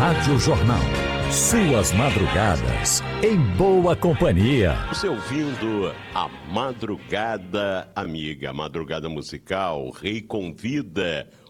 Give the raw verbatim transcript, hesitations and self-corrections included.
Rádio Jornal. Suas madrugadas em boa companhia. Você ouvindo a Madrugada Amiga, Madrugada Musical, Rei Convida,